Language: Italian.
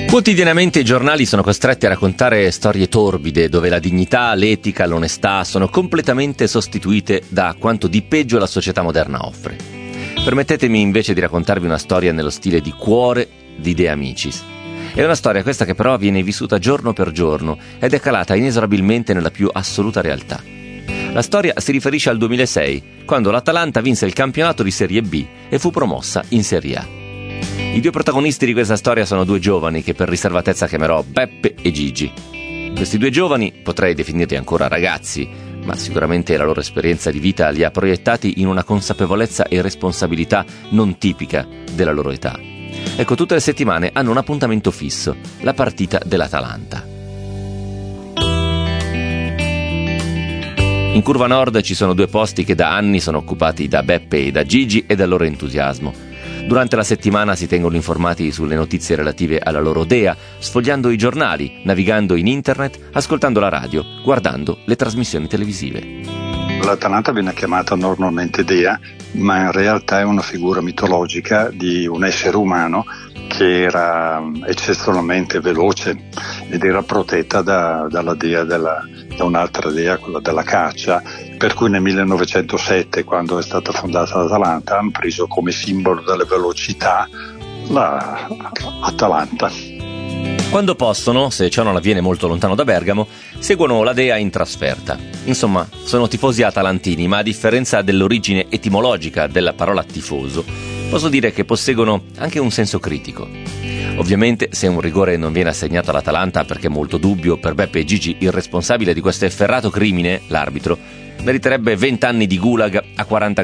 Quotidianamente i giornali sono costretti a raccontare storie torbide dove la dignità, l'etica, l'onestà sono completamente sostituite da quanto di peggio la società moderna offre. Permettetemi invece di raccontarvi una storia nello stile di Cuore di De Amicis. È una storia questa che però viene vissuta giorno per giorno ed è calata inesorabilmente nella più assoluta realtà. La storia si riferisce al 2006, quando l'Atalanta vinse il campionato di Serie B e fu promossa in Serie A. I due protagonisti di questa storia sono due giovani che per riservatezza chiamerò Beppe e Gigi. Questi due giovani potrei definirli ancora ragazzi, ma sicuramente la loro esperienza di vita li ha proiettati in una consapevolezza e responsabilità non tipica della loro età. Ecco, tutte le settimane hanno un appuntamento fisso, la partita dell'Atalanta. In Curva Nord ci sono due posti che da anni sono occupati da Beppe e da Gigi e dal loro entusiasmo. Durante la settimana si tengono informati sulle notizie relative alla loro dea, sfogliando i giornali, navigando in internet, ascoltando la radio, guardando le trasmissioni televisive. L'Atalanta viene chiamata normalmente dea, ma in realtà è una figura mitologica di un essere umano che era eccezionalmente veloce ed era protetta dalla dea da un'altra dea, quella della caccia, per cui nel 1907, quando è stata fondata l'Atalanta, hanno preso come simbolo della velocità l'Atalanta. Quando possono, se ciò non avviene molto lontano da Bergamo, seguono la dea in trasferta. Insomma, sono tifosi atalantini, ma a differenza dell'origine etimologica della parola tifoso, posso dire che posseggono anche un senso critico. Ovviamente, se un rigore non viene assegnato all'Atalanta perché è molto dubbio, per Beppe e Gigi il responsabile di questo efferato crimine, l'arbitro, meriterebbe 20 anni di gulag a 40